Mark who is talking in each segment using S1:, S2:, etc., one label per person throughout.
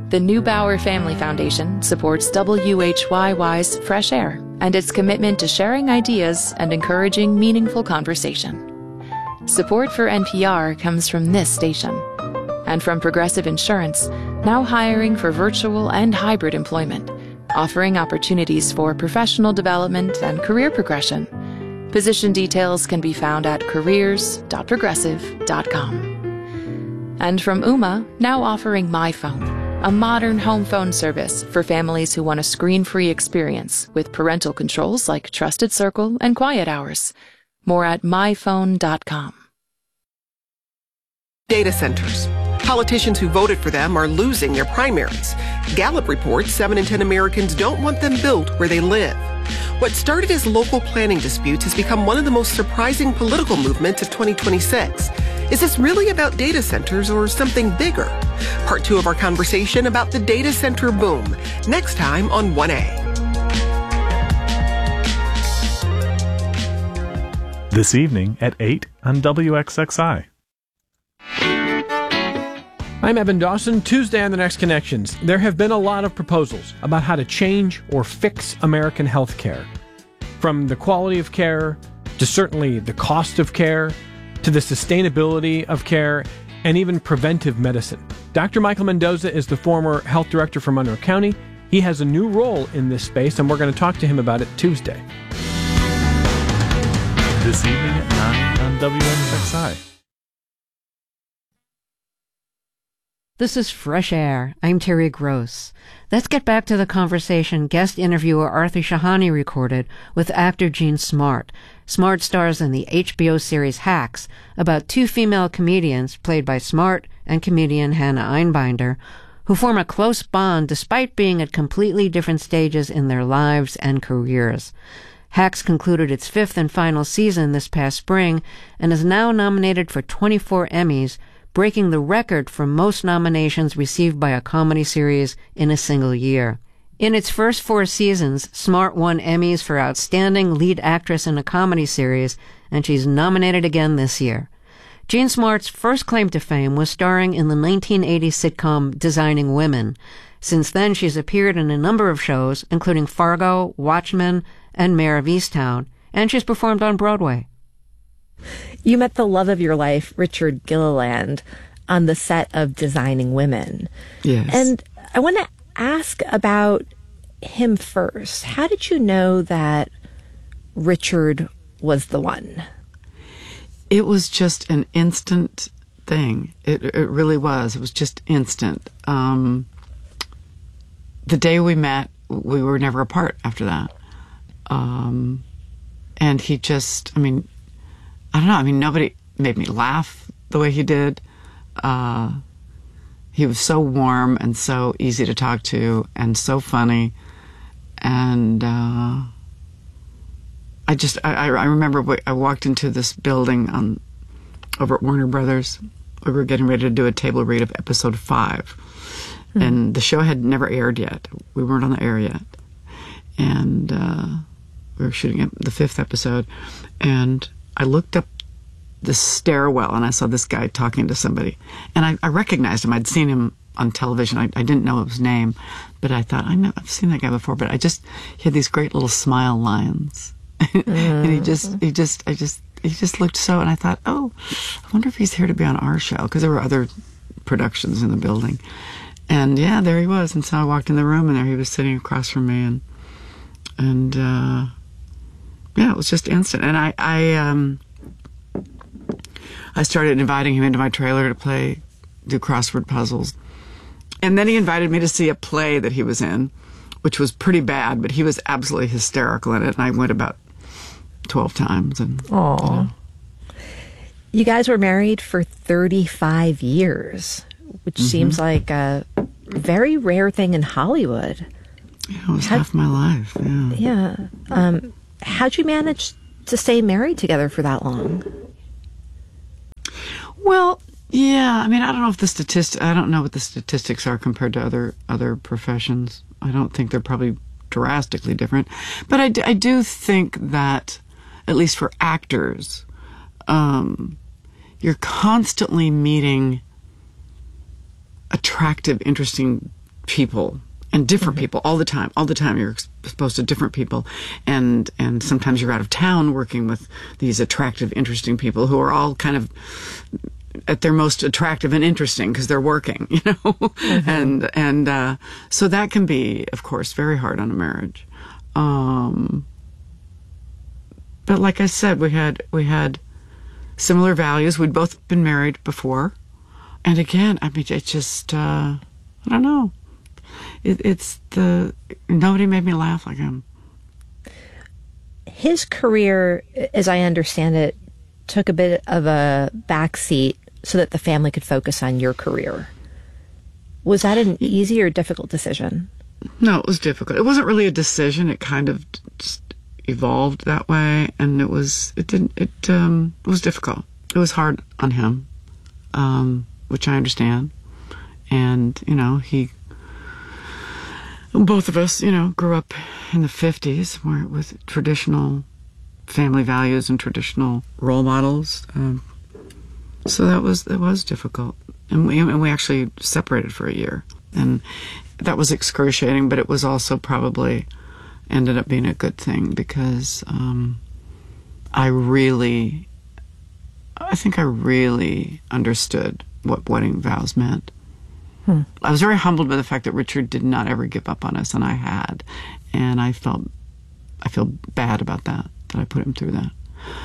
S1: The Neubauer Family Foundation supports WHYY's Fresh Air and its commitment to sharing ideas and encouraging meaningful conversation. Support for NPR comes from this station and from Progressive Insurance, now hiring for virtual and hybrid employment, offering opportunities for professional development and career progression. Position details can be found at careers.progressive.com. And from Ooma, now offering MyPhone, a modern home phone service for families who want a screen-free experience with parental controls like Trusted Circle and Quiet Hours. More at myphone.com.
S2: Data centers. Politicians who voted for them are losing their primaries. Gallup reports 7 in 10 Americans don't want them built where they live. What started as local planning disputes has become one of the most surprising political movements of 2026. Is this really about data centers or something bigger? Part 2 of our conversation about the data center boom, next time on 1A.
S3: This evening at 8 on WXXI.
S4: I'm Evan Dawson. Tuesday on The Next Connections. There have been a lot of proposals about how to change or fix American health care. From the quality of care, to certainly the cost of care, to the sustainability of care, and even preventive medicine. Dr. Michael Mendoza is the former health director for Monroe County. He has a new role in this space, and we're going to talk to him about it Tuesday.
S3: This evening at 9 on WXXI.
S5: This is Fresh Air. I'm Terry Gross. Let's get back to the conversation guest interviewer Arthur Shahani recorded with actor Jean Smart. Smart stars in the HBO series Hacks, about 2 female comedians, played by Smart and comedian Hannah Einbinder, who form a close bond despite being at completely different stages in their lives and careers. Hacks concluded its 5th and final season this past spring and is now nominated for 24 Emmys, breaking the record for most nominations received by a comedy series in a single year. In its first 4 seasons, Smart won Emmys for Outstanding Lead Actress in a Comedy Series, and she's nominated again this year. Jean Smart's first claim to fame was starring in the 1980s sitcom Designing Women. Since then, she's appeared in a number of shows, including Fargo, Watchmen, and Mayor of Easttown, and she's performed on Broadway.
S6: You met the love of your life, Richard Gilliland, on the set of Designing Women.
S7: Yes.
S6: And I want to ask about him first. How did you know that Richard was the one?
S7: It was just an instant thing. It really was. It was just instant. The day we met, we were never apart after that. And he just, I don't know. Nobody made me laugh the way he did. He was so warm and so easy to talk to and so funny. And I remember I walked into this building over at Warner Brothers. We were getting ready to do a table read of episode 5. And the show had never aired yet. We weren't on the air yet. And we were shooting the 5th episode. And I looked up the stairwell and I saw this guy talking to somebody. And I recognized him. I'd seen him on television. I didn't know his name, but I thought, I've seen that guy before. But he had these great little smile lines. And he just looked so, and I thought, oh, I wonder if he's here to be on our show, because there were other productions in the building. And yeah, there he was. And so I walked in the room, and there he was sitting across from me, and yeah, it was just instant. And I started inviting him into my trailer to do crossword puzzles. And then he invited me to see a play that he was in, which was pretty bad, but he was absolutely hysterical in it. And I went about 12 times. And
S6: Aww. You guys were married for 35 years, which seems like a very rare thing in Hollywood.
S7: Yeah, it was half my life. Yeah.
S6: How'd you manage to stay married together for that long?
S7: Well, yeah. I don't know if I don't know what the statistics are compared to other professions. I don't think they're probably drastically different. But I do think that, at least for actors, you're constantly meeting attractive, interesting people and different people all the time. All the time you're exposed to different people. And sometimes you're out of town working with these attractive, interesting people who are all kind of at their most attractive and interesting because they're working, you know? And so that can be, of course, very hard on a marriage. But like I said, we had similar values. We'd both been married before. And again, I mean, it's just, I don't know. Nobody made me laugh like him.
S6: His career, as I understand it, took a bit of a backseat so that the family could focus on your career. Was that an easy or difficult decision?
S7: No, it was difficult. It wasn't really a decision. It kind of just evolved that way, and it was difficult. It was hard on him, which I understand. And, you know, both of us, you know, grew up in the 50s with traditional family values and traditional role models. So it was difficult. And we actually separated for a year. And that was excruciating, but it was also probably ended up being a good thing because I think I really understood what wedding vows meant. I was very humbled by the fact that Richard did not ever give up on us, and I had. And I feel bad about that I put him through that.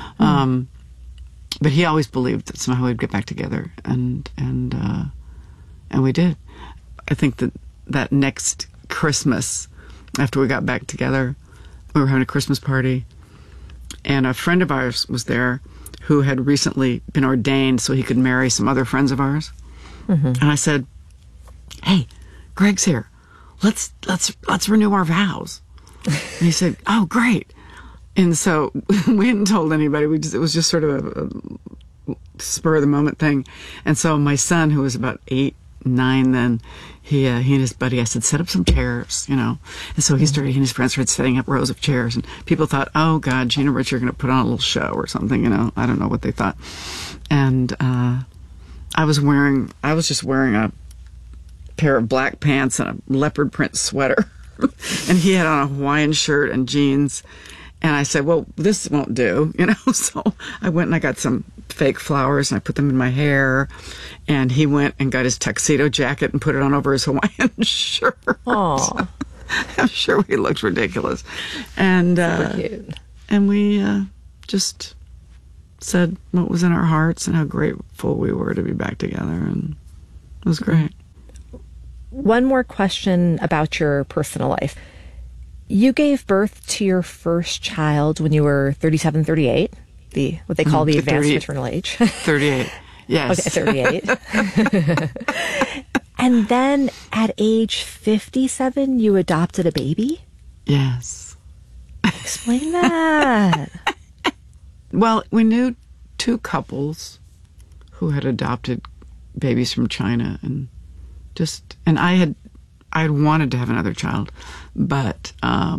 S7: But he always believed that somehow we'd get back together, and we did. I think that next Christmas, after we got back together, we were having a Christmas party, and a friend of ours was there who had recently been ordained so he could marry some other friends of ours. And I said, "Hey, Greg's here. Let's renew our vows." And he said, "Oh, great." And so we hadn't told anybody. It was just sort of a spur of the moment thing. And so my son, who was about 8, 9 then, he and his buddy, I said, set up some chairs, you know. And so he and his friends started setting up rows of chairs. And people thought, oh, God, Gene and Richard are going to put on a little show or something, you know. I don't know what they thought. And I was just wearing a pair of black pants and a leopard print sweater. And he had on a Hawaiian shirt and jeans. And I said, well, this won't do, you know. So I went and I got some fake flowers and I put them in my hair. And he went and got his tuxedo jacket and put it on over his Hawaiian shirt.
S6: Aww.
S7: I'm sure we looked ridiculous. And
S6: super cute.
S7: And we just said what was in our hearts and how grateful we were to be back together. And it was great.
S6: One more question about your personal life. You gave birth to your first child when you were 37, 38, what they call the advanced
S7: 38.
S6: maternal age.
S7: 38, yes.
S6: Okay, 38. And then at age 57, you adopted a baby?
S7: Yes.
S6: Explain that.
S7: Well, we knew 2 couples who had adopted babies from China, and I had wanted to have another child, but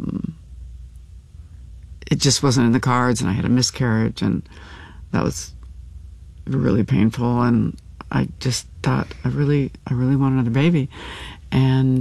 S7: it just wasn't in the cards, and I had a miscarriage, and that was really painful, and I just thought I really want another baby. And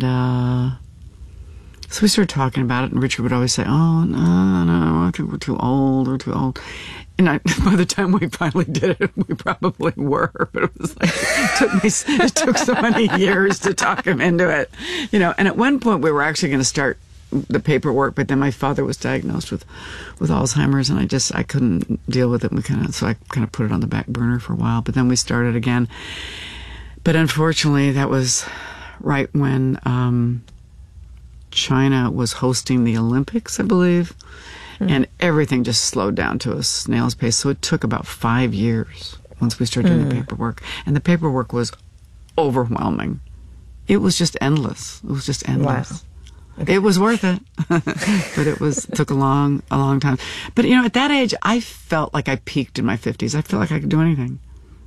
S7: so we started talking about it, and Richard would always say, oh, no, I think we're too old. And by the time we finally did it, we probably were, but it was like, it took so many years to talk him into it, you know. And at one point we were actually going to start the paperwork, but then my father was diagnosed with Alzheimer's, and I couldn't deal with it. So I kind of put it on the back burner for a while, but then we started again. But unfortunately, that was right when China was hosting the Olympics, I believe. And everything just slowed down to a snail's pace. So it took about 5 years once we started doing the paperwork. And the paperwork was overwhelming. It was just endless. Wow. Okay. It was worth it. But it took a long time. But, you know, at that age, I felt like I peaked in my 50s. I felt like I could do anything.